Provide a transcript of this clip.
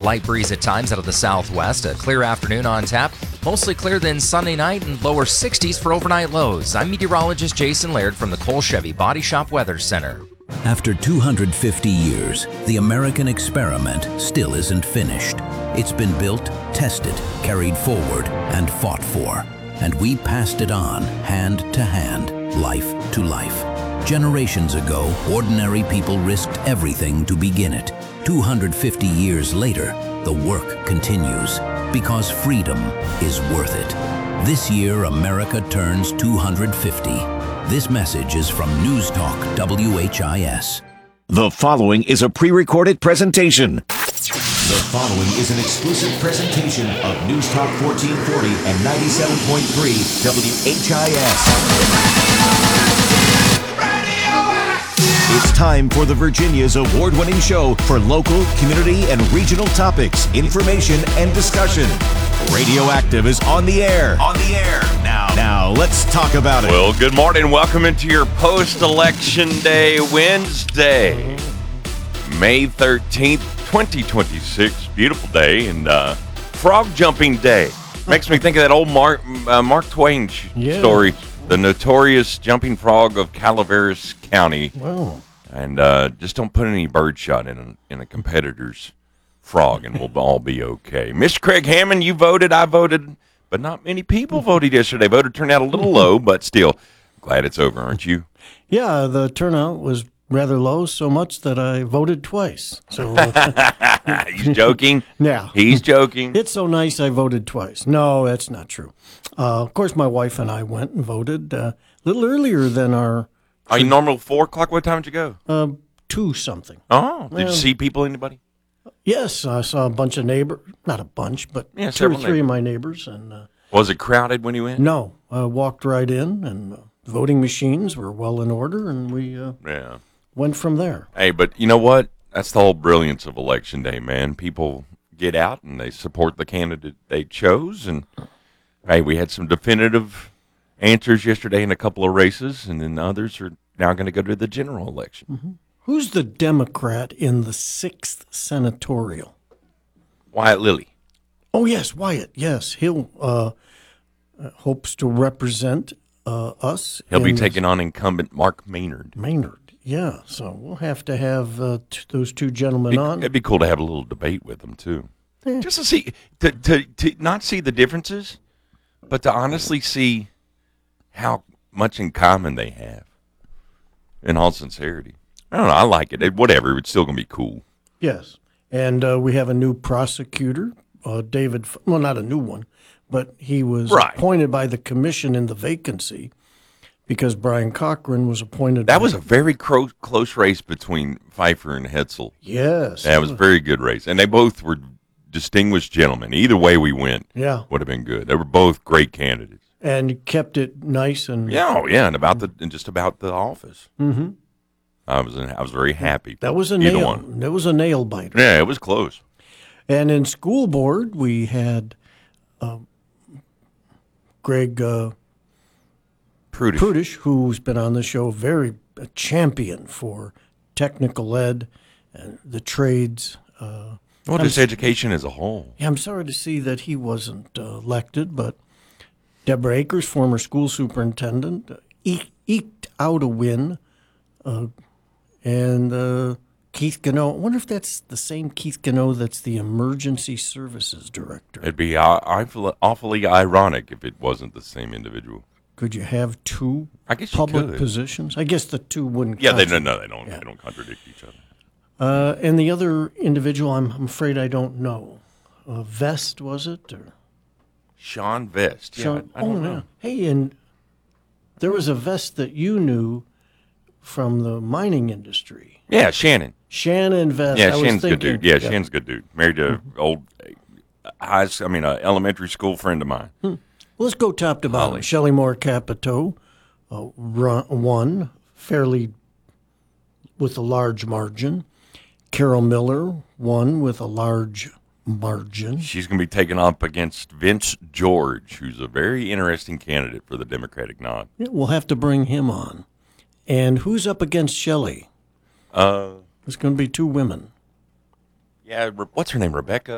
light breeze at times out of the southwest. A clear afternoon on tap. Mostly clear then Sunday night and lower 60s for overnight lows. I'm meteorologist Jason Laird from the Cole Chevy Body Shop Weather Center. After 250 years, the American experiment still isn't finished. It's been built, tested, carried forward, and fought for. And we passed it on, hand to hand, life to life. Generations ago, ordinary people risked everything to begin it. 250 years later, the work continues because freedom is worth it. This year, America turns 250. This message is from News Talk WHIS. The following is a pre-recorded presentation. The following is an exclusive presentation of News Talk 1440 and 97.3 WHIS. It's time for the Virginia's award-winning show for local, community, and regional topics, information, and discussion. Radioactive is on the air. Now, let's talk about it. Well, good morning. Welcome into your post-election day Wednesday, May 13th, 2026. Beautiful day and frog jumping day. Makes me think of that old Mark Twain story, the notorious jumping frog of Calaveras County. Wow. And just don't put any birdshot in a competitor's frog, and we'll all be okay. Mr. Craig Hammond, you voted, I voted, but not many people voted yesterday. Voter turned out a little low, but still, glad it's over, aren't you? Yeah, the turnout was rather low, so much that I voted twice. So He's joking. Yeah. He's joking. It's so nice I voted twice. No, that's not true. Of course, my wife and I went and voted a little earlier than our... Are you normal 4 o'clock? What time did you go? 2 something. Oh, did you see people, anybody? Yes, I saw a bunch of neighbors. Not a bunch, but Yeah, 2 or several 3 of my neighbors. And Was it crowded when you went? no, I walked right in, and voting machines were well in order, and we Yeah. went from there. Hey, but you know what? That's the whole brilliance of Election Day, man. People get out and they support the candidate they chose. And, hey, we had some definitive answers yesterday in a couple of races, and then others are now going to go to the general election. Mm-hmm. Who's the Democrat in the 6th senatorial? Wyatt Lilly. Oh, yes, Wyatt. Yes, he'll hopes to represent us. He'll be in taking on incumbent Mark Maynard. Maynard. Yeah, so we'll have to have those two gentlemen on. It'd be cool to have a little debate with them, too. Just to see, to not see the differences, but to honestly see how much in common they have, in all sincerity. I don't know. I like it. Whatever. It's still going to be cool. Yes, and we have a new prosecutor, David. Well, not a new one, but he was appointed by the commission in the vacancy because Brian Cochran was appointed. That was a very close race between Pfeiffer and Hetzel. Yes, that was a very good race, and they both were distinguished gentlemen. Either way we went, would have been good. They were both great candidates, and kept it nice and and just about the office. Mm-hmm. I was very happy. That was a nail. That was a nail biter. Yeah, it was close. And in school board, we had Greg Prudish, who's been on the show, a champion for technical ed and the trades. Just education as a whole. Yeah, I'm sorry to see that he wasn't elected, but Deborah Akers, former school superintendent, eked out a win. And Keith Gano, I wonder if that's the same Keith Gano that's the emergency services director. It'd be awfully ironic if it wasn't the same individual. Could you have two public positions? I guess the two wouldn't. Yeah, they don't contradict each other. And the other individual, I'm afraid I don't know. Vest, was it? Or? Sean Vest. Sean, I don't know. Yeah. Hey, and there was a Vest that you knew from the mining industry. Yeah, Shannon. Shannon Vest. Yeah, Shannon's a good dude. Yeah, Shannon's a good dude. Married to an elementary school friend of mine. Let's go top to bottom. Shelley Moore Capito won fairly with a large margin. Carol Miller won with a large margin. She's going to be taken up against Vince George, who's a very interesting candidate for the Democratic nod. Yeah, we'll have to bring him on. And who's up against Shelley? There's going to be two women. Yeah, what's her name? Rebecca?